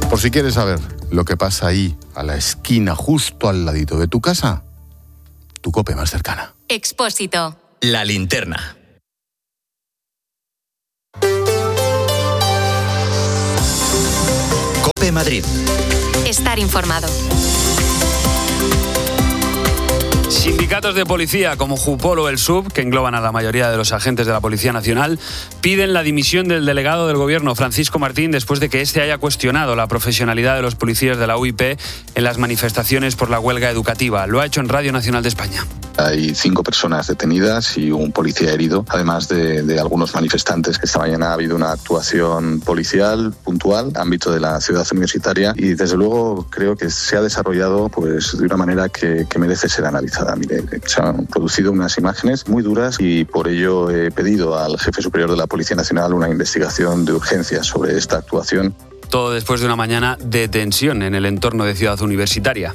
Por si quieres saber lo que pasa ahí, a la esquina, justo al ladito de tu casa, tu COPE más cercana. Expósito. La linterna. COPE Madrid. Estar informado. Sindicatos de policía como Jupol o el SUB, que engloban a la mayoría de los agentes de la Policía Nacional, piden la dimisión del delegado del Gobierno, Francisco Martín, después de que éste haya cuestionado la profesionalidad de los policías de la UIP en las manifestaciones por la huelga educativa. Lo ha hecho en Radio Nacional de España. Hay 5 personas detenidas y un policía herido, además de algunos manifestantes. Esta mañana ha habido una actuación policial puntual, ámbito de la ciudad universitaria, y desde luego creo que se ha desarrollado pues de una manera que merece ser analizada. Mire, se han producido unas imágenes muy duras y por ello he pedido al jefe superior de la Policía Nacional una investigación de urgencia sobre esta actuación. Todo después de una mañana de tensión en el entorno de Ciudad Universitaria.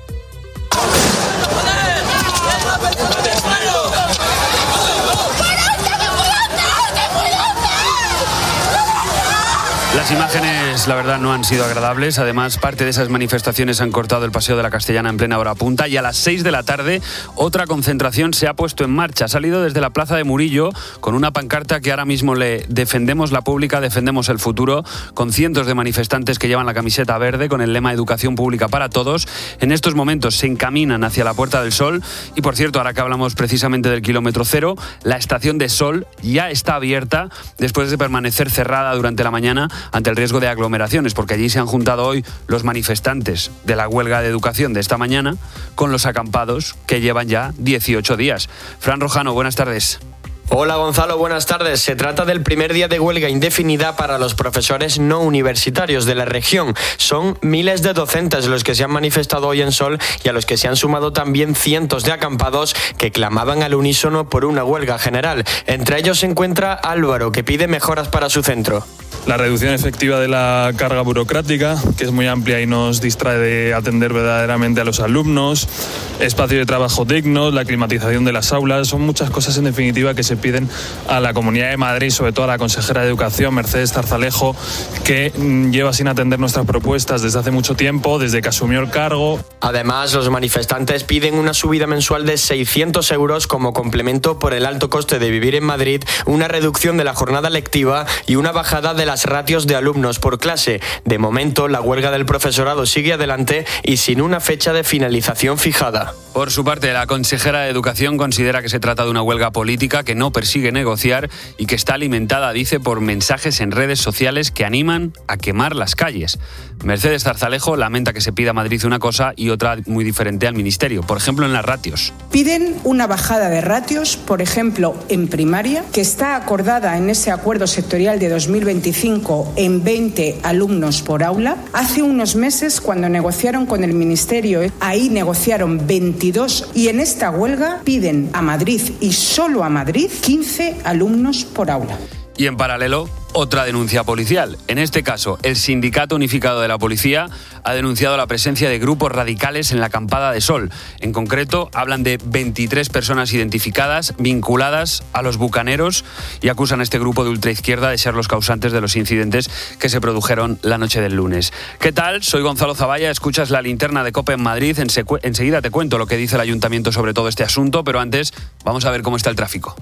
Las imágenes, la verdad, no han sido agradables. Además, parte de esas manifestaciones han cortado el Paseo de la Castellana en plena hora punta y a las 6 de la tarde otra concentración se ha puesto en marcha. Ha salido desde la Plaza de Murillo con una pancarta que ahora mismo le defendemos la pública, defendemos el futuro, con cientos de manifestantes que llevan la camiseta verde con el lema Educación Pública para Todos. En estos momentos se encaminan hacia la Puerta del Sol y, por cierto, ahora que hablamos precisamente del kilómetro cero, la estación de Sol ya está abierta después de permanecer cerrada durante la mañana ante el riesgo de aglomeraciones, porque allí se han juntado hoy los manifestantes de la huelga de educación de esta mañana con los acampados que llevan ya 18 días. Fran Rojano, buenas tardes. Hola Gonzalo, buenas tardes. Se trata del primer día de huelga indefinida para los profesores no universitarios de la región. Son miles de docentes los que se han manifestado hoy en Sol y a los que se han sumado también cientos de acampados que clamaban al unísono por una huelga general. Entre ellos se encuentra Álvaro, que pide mejoras para su centro. La reducción efectiva de la carga burocrática, que es muy amplia y nos distrae de atender verdaderamente a los alumnos, espacio de trabajo digno, la climatización de las aulas, son muchas cosas en definitiva que se piden a la Comunidad de Madrid, sobre todo a la consejera de Educación, Mercedes Zarzalejo, que lleva sin atender nuestras propuestas desde hace mucho tiempo, desde que asumió el cargo. Además, los manifestantes piden una subida mensual de 600 euros como complemento por el alto coste de vivir en Madrid, una reducción de la jornada lectiva y una bajada de las ratios de alumnos por clase. De momento, la huelga del profesorado sigue adelante y sin una fecha de finalización fijada. Por su parte, la consejera de Educación considera que se trata de una huelga política que no persigue negociar y que está alimentada, dice, por mensajes en redes sociales que animan a quemar las calles. Mercedes Zarzalejo lamenta que se pida a Madrid una cosa y otra muy diferente al Ministerio, por ejemplo en las ratios. Piden una bajada de ratios, por ejemplo en primaria, que está acordada en ese acuerdo sectorial de 2025 en 20 alumnos por aula. Hace unos meses, cuando negociaron con el Ministerio, ahí negociaron 22 y en esta huelga piden a Madrid y solo a Madrid 15 alumnos por aula. Y en paralelo, otra denuncia policial. En este caso, el Sindicato Unificado de la Policía ha denunciado la presencia de grupos radicales en la acampada de Sol. En concreto, hablan de 23 personas identificadas, vinculadas a los bucaneros, y acusan a este grupo de ultraizquierda de ser los causantes de los incidentes que se produjeron la noche del lunes. ¿Qué tal? Soy Gonzalo Zavalla, escuchas la linterna de COPE en Madrid. Enseguida te cuento lo que dice el Ayuntamiento sobre todo este asunto, pero antes vamos a ver cómo está el tráfico.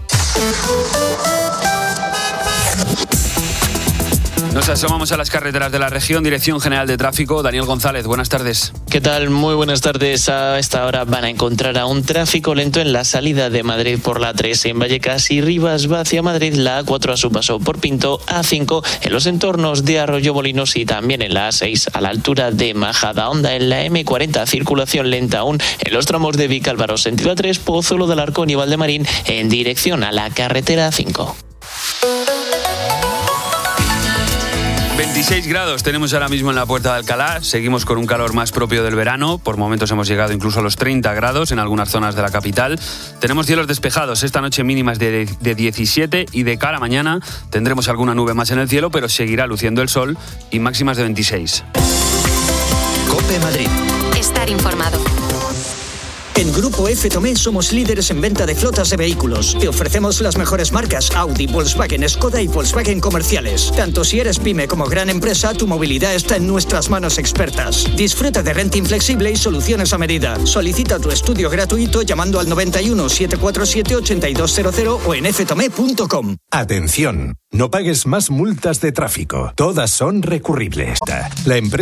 Nos asomamos a las carreteras de la región. Dirección General de Tráfico, Daniel González, buenas tardes. ¿Qué tal? Muy buenas tardes. A esta hora van a encontrar a un tráfico lento en la salida de Madrid por la 3 en Vallecas y Rivas va hacia Madrid, la A4 a su paso por Pinto, A5 en los entornos de Arroyo Molinos y también en la A6 a la altura de Majadahonda. En la M40 circulación lenta aún en los tramos de Vicálvaro sentido A3, Pozuelo del Arcón y Valdemarín en dirección a la carretera A5. 26 grados tenemos ahora mismo en la Puerta de Alcalá. Seguimos con un calor más propio del verano. Por momentos hemos llegado incluso a los 30 grados en algunas zonas de la capital. Tenemos cielos despejados. Esta noche mínimas de 17 y de cara a mañana tendremos alguna nube más en el cielo, pero seguirá luciendo el sol y máximas de 26. COPE Madrid. Estar informado. En Grupo F Tomé somos líderes en venta de flotas de vehículos. Te ofrecemos las mejores marcas Audi, Volkswagen, Skoda y Volkswagen comerciales. Tanto si eres pyme como gran empresa, tu movilidad está en nuestras manos expertas. Disfruta de renting flexible y soluciones a medida. Solicita tu estudio gratuito llamando al 91 747 8200 o en ftome.com. Atención, no pagues más multas de tráfico. Todas son recurribles. La empresa